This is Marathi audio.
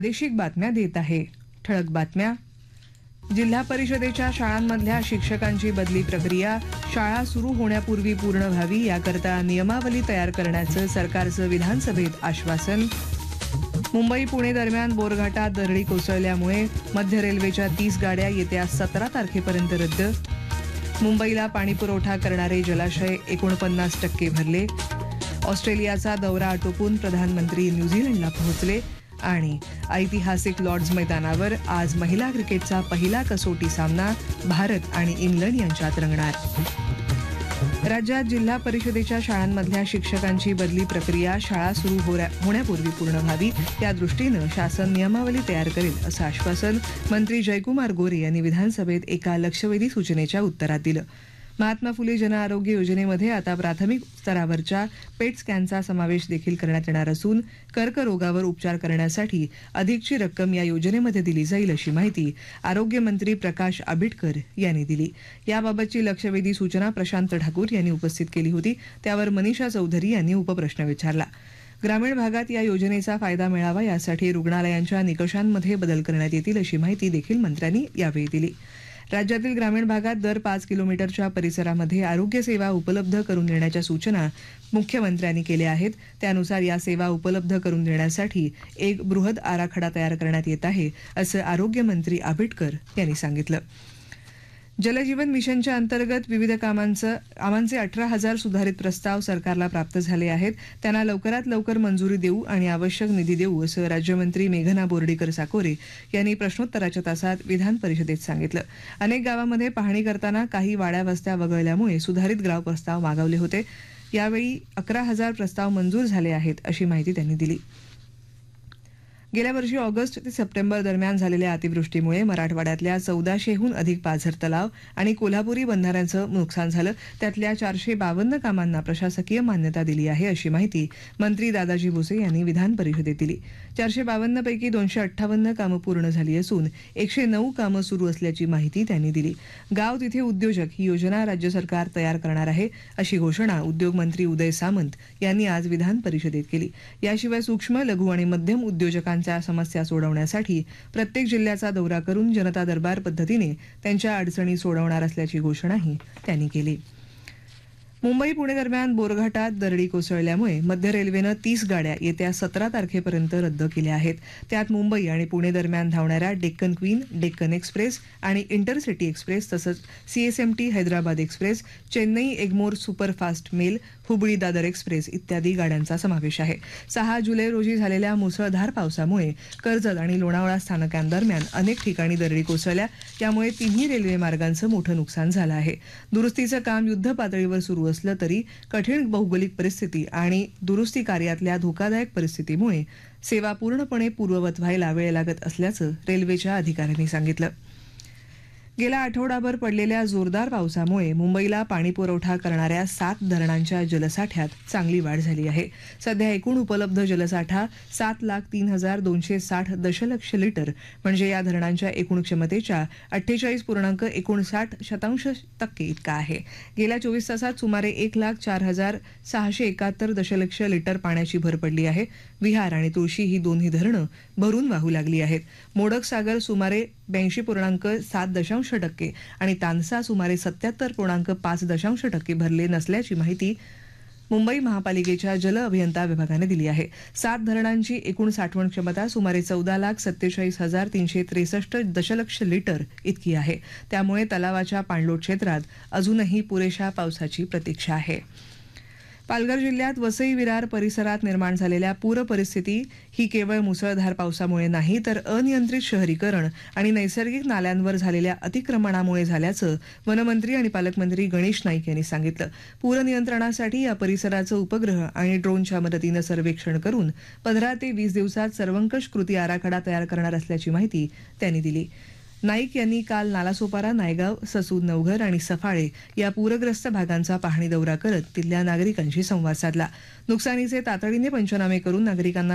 प्रादेशिक बातम्या देत आहे. ठळक बातम्या. जिल्हा परिषदेच्या शाळांमधल्या शिक्षकांची बदली प्रक्रिया शाळा सुरू होण्यापूर्वी पूर्ण व्हावी याकरता नियमावली तयार करण्याचं सरकारचं विधानसभेत आश्वासन. मुंबई पुणे दरम्यान बोरघाटात दरडी कोसळल्यामुळे मध्य रेल्वेच्या 30 गाड्या येत्या 17 तारखेपर्यंत रद्द. मुंबईला पाणीपुरवठा करणारे जलाशय 49% भरले. ऑस्ट्रेलियाचा दौरा आटोपून प्रधानमंत्री न्यूझीलंडला पोहोचले. आणि ऐतिहासिक लॉर्ड्स मैदानावर आज महिला क्रिकेटचा पहिला कसोटी सामना भारत आणि इंग्लंड यांच्यात रंगणार. राज्यात जिल्हा परिषदेच्या शाळांमधल्या शिक्षकांची बदली प्रक्रिया शाळा सुरू होण्यापूर्वी पूर्ण व्हावी यादृष्टीनं शासन नियमावली तयार करेल असं आश्वासन मंत्री जयकुमार गोरे यांनी विधानसभेत एका लक्षवेधी सूचनेच्या उत्तरात दिलं. महात्मा फुले जनआरोग्य योजनेमध्ये आता प्राथमिक स्तरावरच्या पेट स्कॅनचा समावेश देखील करण्यात येणार असून कर्करोगावर उपचार करण्यासाठी अधिकची रक्कम या योजनेमध्ये दिली जाईल अशी माहिती आरोग्यमंत्री प्रकाश आंबेडकर यांनी दिली. याबाबतची लक्षवेधी सूचना प्रशांत ठाकूर यांनी उपस्थित केली होती. त्यावर मनीषा चौधरी यांनी उपप्रश्न विचारला. ग्रामीण भागात या योजनेचा फायदा मिळावा यासाठी रुग्णालयांच्या निकषांमध्ये बदल करण्यात येतील अशी माहिती देखील मंत्र्यांनी यावेळी दिली. राज्यातील ग्रामीण भागात दर 5 किलोमीटरच्या परिसरामध्ये आरोग्य सेवा उपलब्ध करून देण्याच्या सूचना मुख्यमंत्र्यांनी केल्या आहेत. त्यानुसार या सेवा उपलब्ध करून देण्यासाठी एक बृहद आराखडा तयार करण्यात येत आहे असं आरोग्यमंत्री आंबेडकर यांनी सांगितलं. जलजीवन मिशनच्या अंतर्गत विविध कामांचे 18,000 सुधारित प्रस्ताव सरकारला प्राप्त झाले आहेत. त्यांना लवकरात लवकर मंजुरी देऊ आणि आवश्यक निधी देऊ असं राज्यमंत्री मेघना बोर्डीकर साकोरे यांनी प्रश्नोत्तराच्या तासात विधान परिषदेत सांगितलं. अनेक गावांमध्ये पाहणी करताना काही वाड्या वस्त्या वगळल्यामुळे सुधारित गाव प्रस्ताव मागवले होते. यावेळी 11,000 प्रस्ताव मंजूर झाले आहेत अशी माहिती त्यांनी दिली. गेल्या वर्षी ऑगस्ट ते सप्टेंबर दरम्यान झालेल्या अतिवृष्टीमुळे मराठवाड्यातल्या 1400हून अधिक पाझर तलाव आणि कोल्हापुरी बंधाऱ्यांचं नुकसान झालं. त्यातल्या 452 कामांना प्रशासकीय मान्यता दिली आहे अशी माहिती मंत्री दादाजी भुसे यांनी विधान परिषदेत दिली. 452 पैकी 258 कामं पूर्ण झाली असून 109 कामं सुरू असल्याची माहिती त्यांनी दिली. गाव तिथे उद्योजक ही योजना राज्य सरकार तयार करणार आहे अशी घोषणा उद्योग मंत्री उदय सामंत यांनी आज विधान परिषदेत केली. याशिवाय सूक्ष्म लघु आणि मध्यम उद्योजकांच्या समस्या सोडवण्यासाठी प्रत्येक जिल्ह्याचा दौरा करून जनता दरबार पद्धतीने त्यांच्या अडचणी सोडवणार असल्याची घोषणाही त्यांनी केली. मुंबई पुणे दरम्यान बोरघाटात दरडी कोसळल्यामुळे मध्य रेल्वेनं 30 गाड्या येत्या 17 तारखेपर्यंत रद्द केल्या आहेत. त्यात मुंबई आणि पुणे दरम्यान धावणाऱ्या डेक्कन क्वीन, डेक्कन एक्सप्रेस आणि इंटरसिटी एक्सप्रेस तसंच CSMT Hyderabad express, Chennai Egmore superfast mail, Hubli Dadar express इत्यादी गाड्यांचा समावेश आहे. 6 जुलै रोजी झालेल्या मुसळधार पावसामुळे कर्जत आणि लोणावळा स्थानकांदरम्यान अनेक ठिकाणी दरडी कोसळल्या. त्यामुळे तिन्ही रेल्वे मार्गांचं मोठं नुकसान झालं आहे. दुरुस्तीचं काम युद्धपातळीवर सुरू असलं तरी कठीण भौगोलिक परिस्थिती आणि दुरुस्ती कार्यातल्या धोकादायक परिस्थितीमुळे सेवा पूर्णपणे पूर्ववत व्हायला वेळ लागत असल्याचं रेल्वेच्या अधिकाऱ्यांनी सांगितलं. गेल्या आठवडाभर पडलेल्या जोरदार पावसामुळे मुंबईला पाणीपुरवठा करणाऱ्या 7 धरणांच्या जलसाठ्यात चांगली वाढ झाली आहे. सध्या एकूण उपलब्ध जलसाठा 7,03,260 दशलक्ष लिटर म्हणजे या धरणांच्या एकूण क्षमतेच्या 48.59% इतका आहे. गेल्या 24 तासात सुमारे 1,04,671 दशलक्ष लिटर पाण्याची भर पडली आहे. विहार आणि तुळशी ही दोन्ही धरणं भरून वाहू लागली आहेत. मोडक सागर सुमारे 82.7% आणि तानसा सुमारे 77.5% भरले नसल्याची माहिती मुंबई महापालिकेच्या जल अभियंता विभागाने दिली आहे. 7 धरणांची एकूण साठवण क्षमता सुमारे 14,47,363 दशलक्ष लिटर इतकी आहे. त्यामुळे तलावाच्या पाणलोट क्षेत्रात अजूनही पुरेशा पावसाची प्रतीक्षा आहे. पालघर जिल्ह्यात वसई विरार परिसरात निर्माण झालेल्या पूर परिस्थिती ही केवळ मुसळधार पावसामुळे नाही तर अनियंत्रित शहरीकरण आणि नैसर्गिक नाल्यांवर झालेल्या अतिक्रमणामुळे झाल्याचं वनमंत्री आणि पालकमंत्री गणेश नाईक यांनी सांगितलं. पूर नियंत्रणासाठी या परिसराचं उपग्रह आणि ड्रोनच्या मदतीनं सर्वेक्षण करून 15 ते 20 दिवसात सर्वंकष कृती आराखडा तयार करणार असल्याची माहिती त्यांनी दिली. नाईक यांनी काल नालासोपारा, नायगाव, ससूद, नवघर आणि सफाळे या पूरग्रस्त भागांचा पाहणी दौरा करत तिथल्या नागरिकांशी संवाद साधला. नुकसानीचे तातडीने पंचनामे करून नागरिकांना